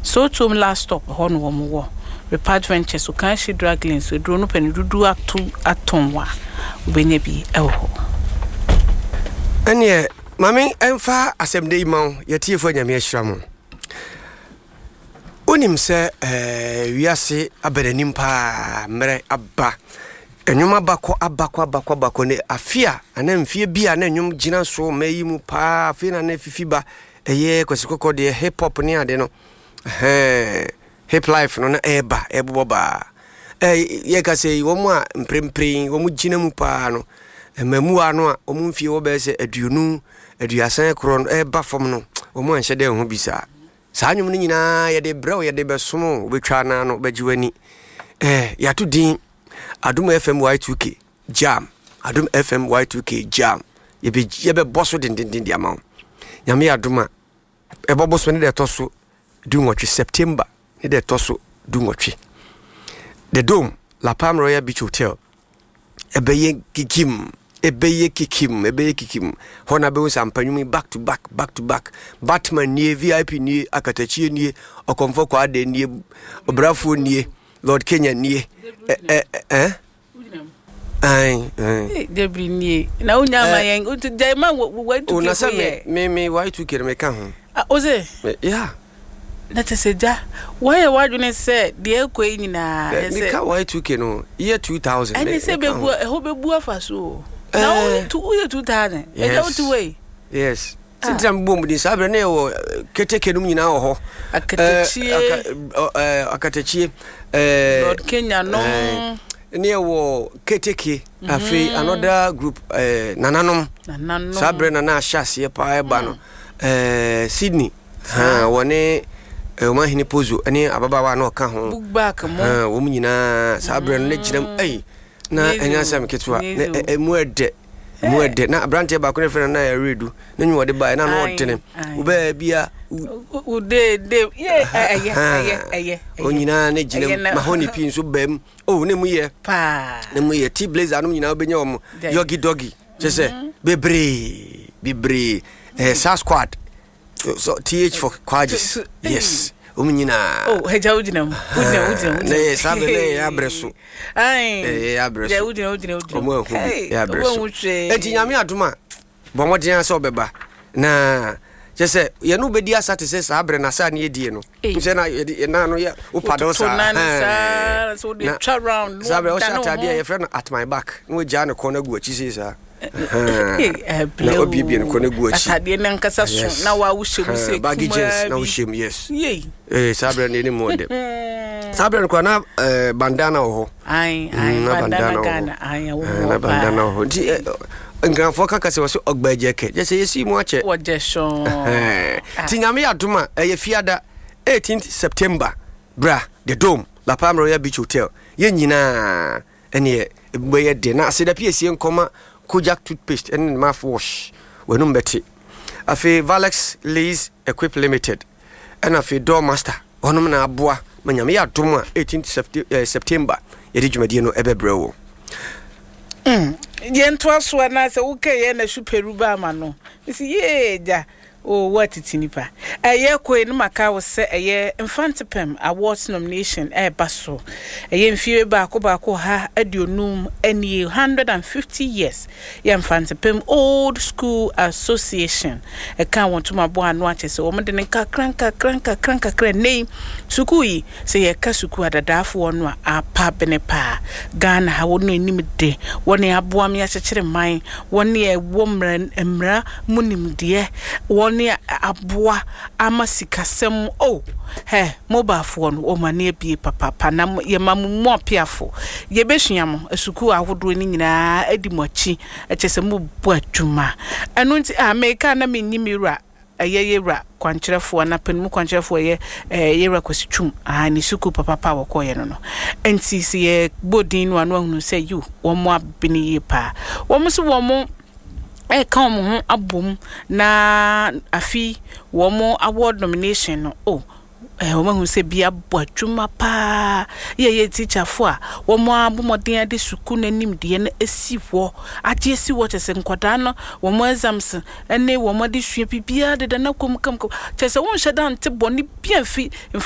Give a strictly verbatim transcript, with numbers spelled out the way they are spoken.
so to last stop ho no wo mo Repart Ventures so kan she draglin so dro no pani dudu atu atonwa obenya bi ewo ho ene mami emfa asemde imaw yetiefo nyame ahyiram onim se eh wiase aberanim pa mre abba enwuma bako abako abako abako ne afia ana mfie bia na enwum gina so mayi mu pa afia na na fifiba eye kwasikoko de hip hop ne ade no eh hip life no na eba eboba eh ye ka sei wo mu a mprempren wo mu gina mu pa no emamu ano a wo mu mfie wo be se aduonu aduasan kro no eba fom no wo mu anhye de ho bisa saa nwum no nyina ye de brew ye de besom obetwa na no bagiwani eh ya to din Adum F M Y two K jam Adum F M Y two K jam ye be ye be bosso din din din dia ma nyame aduma e boboso ne de toso du nwotwe September ne de toso du nwotwe the Dome La Palm Royal Beach Hotel e be ye kikim e be ye kikim e be ye kikim hona be usampanyumi back to back back to back Batman nie V I P nie akatachie nie okomfo kwa ade nie obrafo nie Lord Kenya nie eh eh ai eh debri nie na unyama yen ujaima wa tu una same me me wa tu kere me ka ho ah oze yeah na teseja why you wadune say de ekoi nyina say me ka wa tu ke no year two thousand and say be bu ho be bu afaso na tu year two thousand e go to way yes Sintam bom di sabre ne wo keteke num nyina wo ho akatechie eh akatechie eh Lord Kenya no ne wo keteke afi another group eh nananom nananom sabre na na hyase pa eba no eh Sydney ha woni o ma hini pozo ene ababawa na ka ho book back mo ha wo nyina sabre no ginam ai na enya sam ketwa na mu ede Muede na abrante ba ko ne fere na ya redu na nyu wode ba na no wotene wo ba bia u de de ye aye aye aye onyina na gina mahoni pin so bam oh ne mu ye pa ne mu ye ti blazer anu nyina obenya om yogi dogi chese bebre bebre eh sa squad so th for quadis yes Umnyina oh heja ujina ujina ujina ne sabe ne ya breso ai eh ya breso ya ujina ujina ujina omo hu ya breso enti nyame aduma bomodin ase obeba na jese ye no bedi asate se sabre na sa ne yedie no nse na na no ya upado sa na so the tra round sabre o shata dia ye friend at my back no ja ne kona gu achi se sa eh na obi bi ne kona gu achi atade ne nkasa so na wa wo hyemu se baggages na wo hyem yes ye eh sabre ne ni mode sabre ne kona bandana ho ai ai bandana kana ai wo na bandana ho di ngranfo kaka se waso ogbaje ke je se yesi mu ache wo je so ti nyame aduma eye fiada eighteenth September bra the Dome La Palm Royal Beach Hotel ye nyina eneeboye de na se da piesie nkoma Kojak toothpaste and mouthwash wenum beti afi Valex Lease Equip Limited and afi Doormaster onum na aboa manyame ya dom eighteenth September yedi dwumadi no ebebrewo mm yento aso na se wuke ye na superuba ama no isi ye ja oh what tinipa eye ko enu maka wo se eye Infantipem Awards nomination e baso eye mfie ba ko ba ko ha adionum eni one hundred fifty years ye Infantipem Old School Association e kan won to mabo anu ache se wo mde ne ka kranka kranka kranka kran nei suku yi se ye ka suku adadafo wonu a pa bene pa Ghana ha wonu enim de woni aboa me akyekere man woni e wo mra mra munim de woni aboa amasikasem oh he mobile phone o mane bie papa pa na ye mamu mo piafo ye besuam asuku ahodo ni nyina adimochi echese mo bu adwuma eno nti America na menyimira ayeyera kwankyerefo na panimu kwankyerefo ye yera kwasitwum ah ni suku papa pa wokoye no no enti se ye bodin no anu ahunu say you wo mo abini ye pa wo mo so wo mo e kan mo abom na afi wo mo award nomination no oh eh o ma hu se bia bwadwuma pa ye ye teacher fo a wo mo abomodin ade suku nanim de na esi wo age esi wo chese nkoda no wo mo exams ene wo mo de hwe bibia de na kom kam chese wo nhye dan te boni bia fi